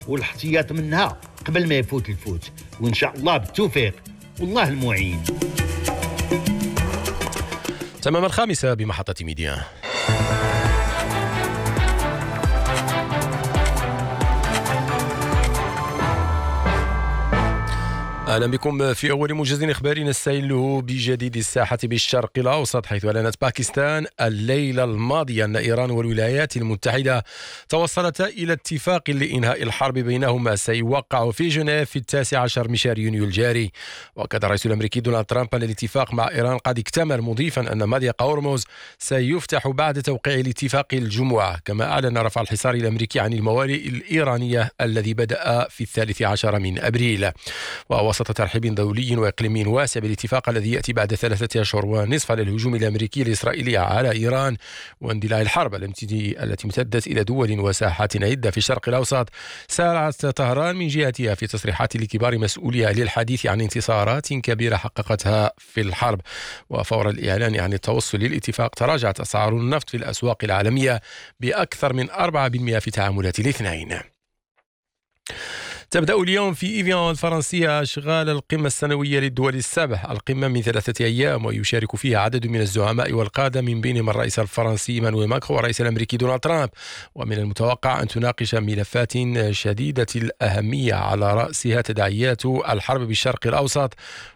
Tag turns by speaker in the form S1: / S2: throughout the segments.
S1: والاحتياط منها قبل ما يفوت الفوت، وإن شاء الله بالتوفيق والله المعين.
S2: تمام 5 بمحطة ميديا. أهلا بكم في أول موجز إخباري نستهله بجديد الساحة بالشرق الأوسط، حيث أعلنت باكستان الليلة الماضية أن إيران والولايات المتحدة توصلتا إلى اتفاق لإنهاء الحرب بينهما سيوقع في جنيف في 19 من شهر يونيو الجاري. وأكد الرئيس الأمريكي دونالد ترامب أن الاتفاق مع إيران قد اكتمل، مضيفا أن مضيق هرمز سيفتح بعد توقيع الاتفاق الجمعة. كما أعلن رفع الحصار الأمريكي عن الموانئ الإيرانية الذي بدأ في 13 من أبريل، وسط ترحيب دولي وإقليمي واسع بالاتفاق الذي يأتي بعد 3 أشهر ونصف على الهجوم الأمريكي الإسرائيلي على إيران واندلاع الحرب التي امتدت إلى دول وساحات عدة في الشرق الأوسط. سارعت طهران من جهتها في تصريحات لكبار مسؤوليها للحديث عن انتصارات كبيرة حققتها في الحرب. وفور الإعلان عن التوصل للاتفاق تراجعت أسعار النفط في الأسواق العالمية بأكثر من 4% في تعاملات الاثنين. تبدأ اليوم في إيفيان الفرنسية أشغال القمة السنوية للدول السبع. القمة من 3 أيام ويشارك فيها عدد من الزعماء والقادة، من بينهم الرئيس الفرنسي إيمانويل ماكرون والرئيس الأمريكي دونالد ترامب. ومن المتوقع أن تناقش ملفات شديدة الأهمية على رأسها تداعيات الحرب بالشرق الأوسط،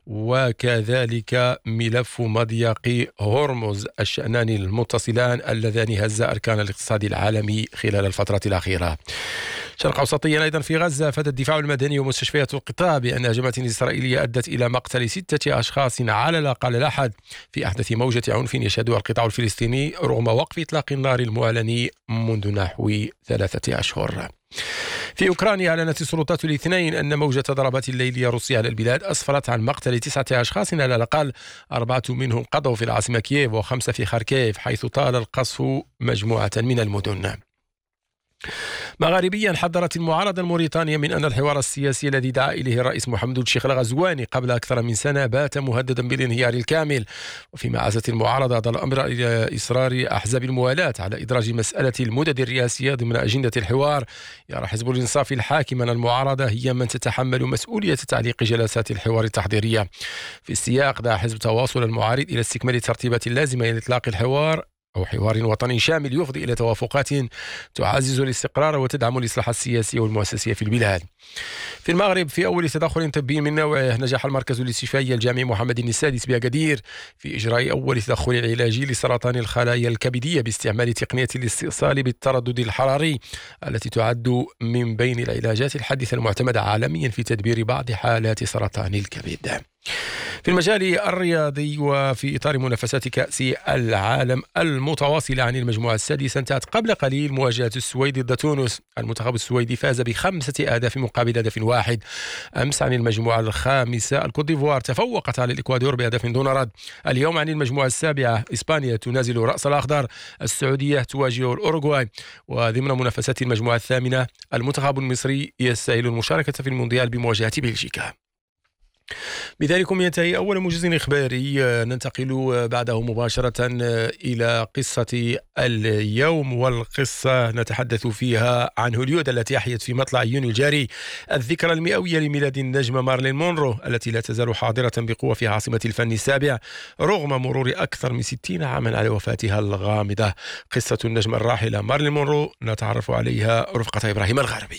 S2: وكذلك ملف مضيق هرمز، الشأنان المتصلان اللذان هزا أركان الاقتصاد العالمي خلال الفترة الأخيرة. شرق أوسطيا أيضا في غزة، فاد الدفاع المدني ومستشفيات القطاع بأن هجمات إسرائيلية أدت إلى مقتل 6 أشخاص على الأقل الأحد في أحدث موجة عنف يشهدها القطاع الفلسطيني رغم وقف إطلاق النار المعلن منذ نحو 3 أشهر. في أوكرانيا أعلنت السلطات الاثنين أن موجة ضربات الليلية الروسية على البلاد أسفرت عن مقتل 9 أشخاص على الأقل، 4 منهم قضوا في العاصمة كييف و5 في خاركيف، حيث طال القصف مجموعة من المدن. مغاربيا، حذرت المعارضة الموريتانية من أن الحوار السياسي الذي دعا إليه الرئيس محمد الشيخ الغزواني قبل أكثر من سنة بات مهددا بالانهيار الكامل. وفيما عزت المعارضة هذا الأمر إلى إصرار أحزاب الموالاة على إدراج مسألة المدد الرئاسية ضمن أجندة الحوار، يرى حزب الإنصاف الحاكم أن المعارضة هي من تتحمل مسؤولية تعليق جلسات الحوار التحضيرية. في السياق دعا حزب تواصل المعارض إلى استكمال الترتيبات اللازمة لإطلاق الحوار أو حوار وطني شامل يفضي إلى توافقات تعزز الاستقرار وتدعم الإصلاح السياسي والمؤسسي في البلاد. في المغرب، في أول تدخل طبي من نوعه، نجح المركز الاستشفائي الجامعي محمد السادس بأكادير في إجراء أول تدخل علاجي لسرطان الخلايا الكبدية باستعمال تقنية الاستئصال بالتردد الحراري، التي تعد من بين العلاجات الحديثة المعتمدة عالميا في تدبير بعض حالات سرطان الكبد. في المجال الرياضي، وفي إطار منافسات كأس العالم المتواصلة عن المجموعة السادسة، انتهت قبل قليل مواجهة السويد ضد تونس. المنتخب السويدي فاز ب5 أهداف مقابل هدف واحد أمس عن المجموعة الخامسة الكوت ديفوار تفوقت على الإكوادور بهدف دون رد. اليوم عن المجموعة السابعة إسبانيا تنازل رأس الأخضر، السعودية تواجه الأوروغواي. وضمن منافسات المجموعة الثامنة، المنتخب المصري يستاهل المشاركة في المونديال بمواجهة بلجيكا. بذلك ينتهي أول موجز إخباري. ننتقل بعده مباشرة إلى قصة اليوم، والقصة نتحدث فيها عن هوليود التي أحيت في مطلع يونيو الجاري الذكرى المئوية لميلاد النجمة مارلين مونرو، التي لا تزال حاضرة بقوة في عاصمة الفن السابع رغم مرور أكثر من 60 عاما على وفاتها الغامضة. قصة النجمة الراحلة مارلين مونرو نتعرف عليها رفقة إبراهيم الغربي.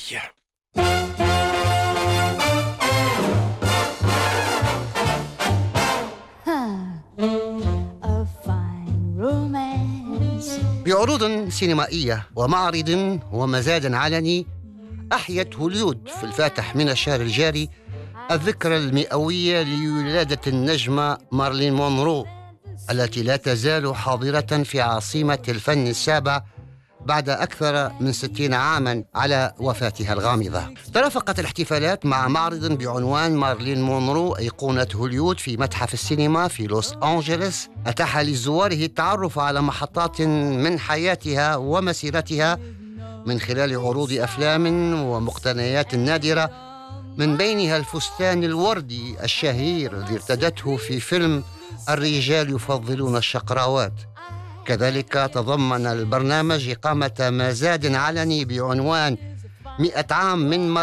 S3: بعروض سينمائية ومعرض ومزاد علني، أحيت هوليود في الفاتح من الشهر الجاري الذكرى المئوية لولادة النجمة مارلين مونرو، التي لا تزال حاضرة في عاصمة الفن السابع بعد أكثر من 60 عاما على وفاتها الغامضة. ترافقت الاحتفالات مع معرض بعنوان مارلين مونرو أيقونة هوليود في متحف السينما في لوس أنجلوس، أتاح لزواره التعرف على محطات من حياتها ومسيرتها من خلال عروض أفلام ومقتنيات نادرة، من بينها الفستان الوردي الشهير الذي ارتدته في فيلم الرجال يفضلون الشقراوات. كذلك تضمن البرنامج إقامة مزاد علني بعنوان 100 عام من